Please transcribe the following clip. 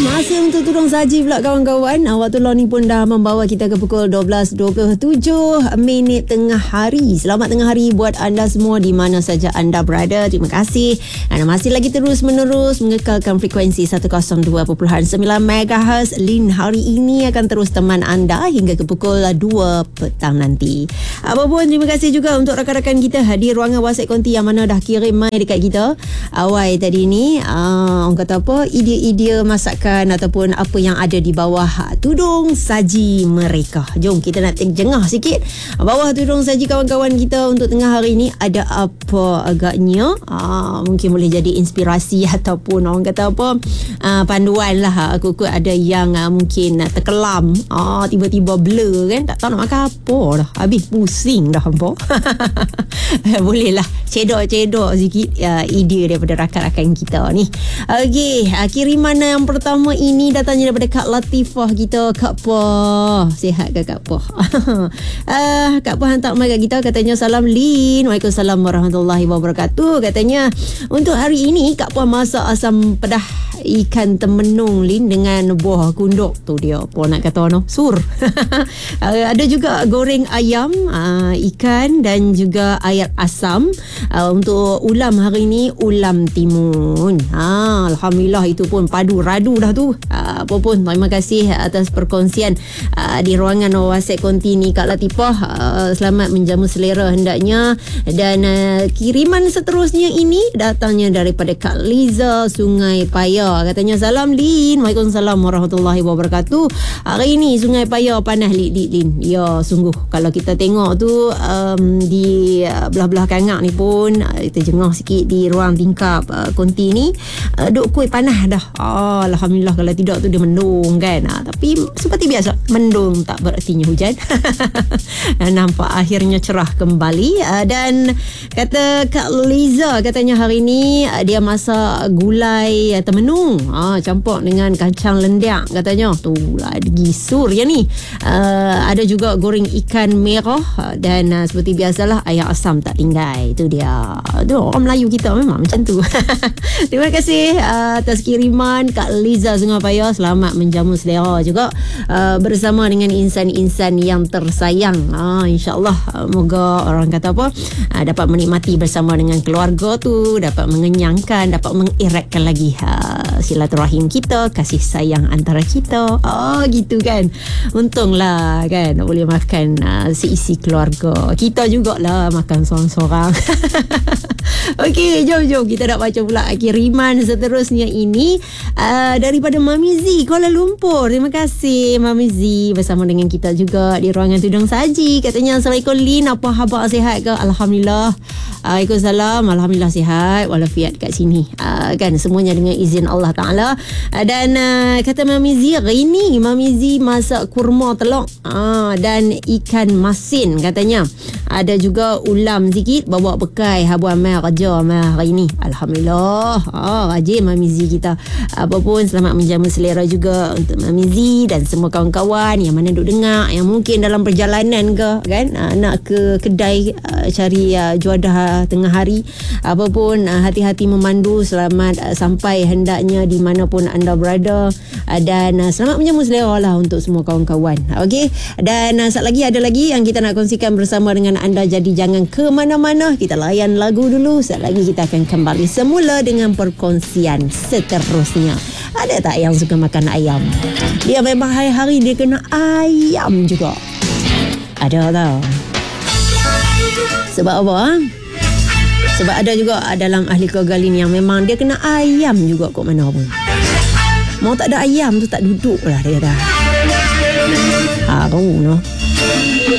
Masih untuk Tudung Saji pula kawan-kawan. Waktu law ni pun dah membawa kita ke pukul 12.27 minit tengah hari. Selamat tengah hari buat anda semua di mana saja anda berada. Terima kasih. Anda masih lagi terus menerus mengekalkan frekuensi 102.9 MHz. Lin hari ini akan terus teman anda hingga ke pukul 2 petang nanti. Apapun, terima kasih juga untuk rakan-rakan kita di ruangan WhatsApp konti yang mana dah kirim mai dekat kita awal tadi ni. Orang kata apa, idea-idea masakan ataupun apa yang ada di bawah tudung saji mereka. Jom kita nak jengah sikit bawah tudung saji kawan-kawan kita untuk tengah hari ni. Ada apa agaknya, mungkin boleh jadi inspirasi ataupun orang kata apa, panduan lah. Aku ada yang mungkin terkelam, tiba-tiba blur kan, tak tahu nak makan apa dah, habis pusing dah hampa. Boleh lah cedok-cedok sikit idea daripada rakan-rakan kita ni. Okey, kiriman yang pertama ini datangnya daripada Kak Latifah kita. Kak Pah, sihat ke Kak Pah? Kak Pah hantar mai kat kita, katanya salam Lin. Waalaikumsalam warahmatullahi wabarakatuh. Katanya untuk hari ini Kak Pah masak asam pedah ikan temenung Lin dengan buah kunduk. Tu dia apa nak kata no, sur. Ada juga goreng ayam, ikan dan juga air asam. Untuk ulam hari ni ulam timun. Alhamdulillah, itu pun padu radu dah tu. Apa pun, terima kasih atas perkongsian di ruangan WhatsApp konti ni Kak Latifah. Selamat menjamu selera hendaknya. Dan kiriman seterusnya ini datangnya daripada Kak Liza Sungai Paya. Katanya salam Lin. Waalaikumsalam warahmatullahi wabarakatuh. Hari ni Sungai Paya panas Lin. Ya, sungguh kalau kita tengok tu di belah-belah kangak ni pun kita jengah sikit di ruang tingkap konti ni, duk kuih panas dah. Alhamdulillah, kalau tidak tu dia mendung kan. Tapi seperti biasa, mendung tak berartinya hujan. Nampak akhirnya cerah kembali. Dan kata Kak Liza, katanya hari ni dia masak gulai temenung, campur dengan kacang lendiak katanya. Tu lah gisur ya ni. Ada juga goreng ikan merah dan seperti biasalah air asam tak tinggal. Itu dia. Tu orang Melayu kita memang macam tu. Terima kasih atas kiriman Kak Liza Sungai Paya. Selamat menjamu selera juga bersama dengan insan-insan yang tersayang. InsyaAllah moga orang kata apa, dapat menikmati bersama dengan keluarga tu, dapat mengenyangkan, dapat mengeratkan lagi silaturahim kita, kasih sayang antara kita. Gitu kan. Untunglah kan boleh makan seisi keluarga. Kita jugalah makan seorang-seorang. Okey, jom kita nak baca pula kiriman seterusnya ini daripada Mami Z Kuala Lumpur. Terima kasih Mami Z bersama dengan kita juga di ruangan tudung saji. Katanya Assalamualaikum Lin, apa khabar, sihat ke? Alhamdulillah. Waalaikumsalam. Alhamdulillah sihat walafiat kat sini. Kan semuanya dengan izin Allah Ta'ala. Dan kata Mami Z, hari ni Mami Z masak kurma telur dan ikan masin katanya. Ada juga ulam sikit, bawa bekal habuan mai kerja hari ni. Alhamdulillah. Rajin Mami Z kita. Apapun, selamat menjamu selera juga untuk Mami Z dan semua kawan-kawan yang mana duk dengar, yang mungkin dalam perjalanan ke kan, nak ke kedai cari juadah tengah hari. Apapun, hati-hati memandu. Selamat sampai hendaknya di mana pun anda berada. Dan selamat menjamu selera lah untuk semua kawan-kawan. Okey. Dan saat lagi ada lagi yang kita nak kongsikan bersama dengan anda. Jadi jangan ke mana-mana. Kita layan lagu dulu. Saat lagi kita akan kembali semula dengan perkongsian seterusnya. Ada tak yang suka makan ayam? Dia memang hari-hari dia kena ayam juga. Ada tau. Sebab apa? Sebab ada juga dalam ahli keluarga Lin yang memang dia kena ayam juga kok mana pun. Mau tak ada ayam tu tak duduk lah dia dah. Haru noh.